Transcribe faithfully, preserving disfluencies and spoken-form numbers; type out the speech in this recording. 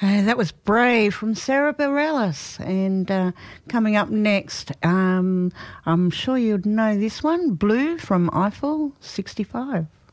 Uh, that was Brave from Sarah Bareilles. And uh, coming up next, um, I'm sure you'd know this one, Blue from Eiffel sixty-five.